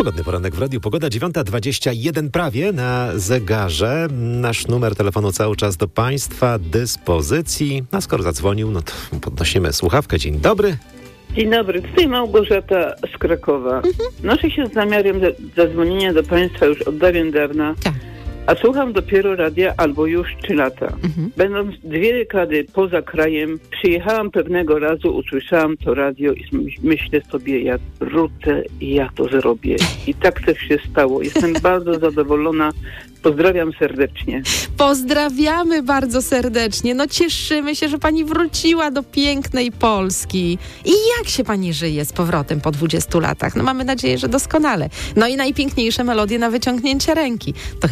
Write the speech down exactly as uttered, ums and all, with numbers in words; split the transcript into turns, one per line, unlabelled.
Pogodny poranek w Radiu Pogoda, dziewiąta dwadzieścia jeden prawie na zegarze. Nasz numer telefonu cały czas do Państwa dyspozycji. A skoro zadzwonił, no to podnosimy słuchawkę. Dzień dobry.
Dzień dobry, tutaj Małgorzata z Krakowa. Mhm. Noszę się z zamiarem zadzwonienia do Państwa już od dawien dawna,
Tak.
a słucham dopiero radia albo już trzy lata.
Mhm.
Będąc dwie dekady poza krajem, przyjechałam pewnego razu, usłyszałam to radio i myślę sobie, jak wrócę i ja to zrobię. I tak też się stało. Jestem bardzo zadowolona. Pozdrawiam serdecznie.
Pozdrawiamy bardzo serdecznie. No cieszymy się, że pani wróciła do pięknej Polski. I jak się pani żyje z powrotem po dwudziestu latach? No mamy nadzieję, że doskonale. No i najpiękniejsze melodie na wyciągnięcie ręki. To